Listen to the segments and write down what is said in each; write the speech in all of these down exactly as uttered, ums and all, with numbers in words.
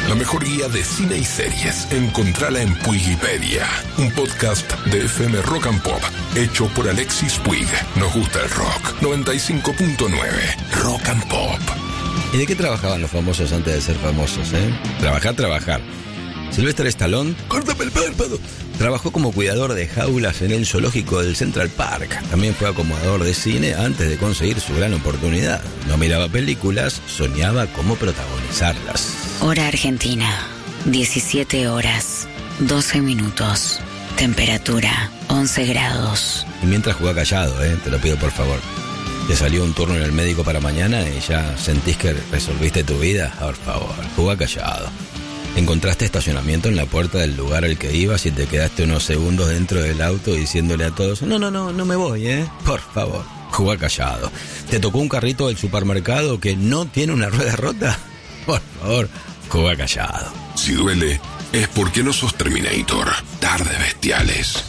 La mejor guía de cine y series. Encontrala en Puigipedia, un podcast de F M Rock and Pop, hecho por Alexis Puig. Nos gusta el rock. noventa y cinco punto nueve Rock and Pop. ¿Y de qué trabajaban los famosos antes de ser famosos, eh? Trabajar, trabajar. Sylvester Stallone, córtame el párpado, trabajó como cuidador de jaulas en el zoológico del Central Park. También fue acomodador de cine antes de conseguir su gran oportunidad. No miraba películas, soñaba cómo protagonizarlas. Hora Argentina, diecisiete horas, doce minutos. Temperatura, once grados. Y mientras jugá callado, eh, te lo pido por favor. ¿Te salió un turno en el médico para mañana y ya sentís que resolviste tu vida? Por favor, jugá callado. Encontraste estacionamiento en la puerta del lugar al que ibas y te quedaste unos segundos dentro del auto diciéndole a todos: no, no, no, no me voy, ¿eh? Por favor, jugá callado. ¿Te tocó un carrito del supermercado que no tiene una rueda rota? Por favor, jugá callado. Si duele, es porque no sos Terminator. Tarde bestiales.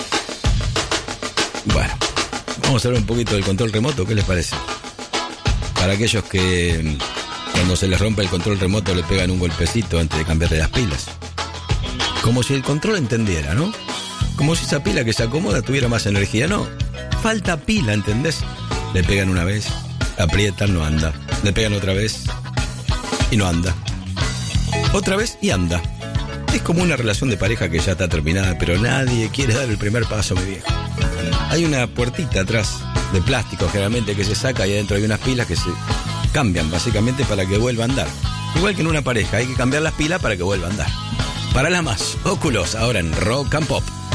Bueno, vamos a hablar un poquito del control remoto, ¿qué les parece? Para aquellos que cuando se les rompe el control remoto le pegan un golpecito antes de cambiarle las pilas. Como si el control entendiera, ¿no? Como si esa pila que se acomoda tuviera más energía. No, falta pila, ¿entendés? Le pegan una vez, aprietan, no anda. Le pegan otra vez y no anda. Otra vez y anda. Es como una relación de pareja que ya está terminada, pero nadie quiere dar el primer paso, mi viejo. Hay una puertita atrás de plástico generalmente que se saca y adentro hay unas pilas que se cambian básicamente para que vuelva a andar. Igual que en una pareja, hay que cambiar las pilas para que vuelva a andar. Para la más, Óculos, ahora en Rock and Pop.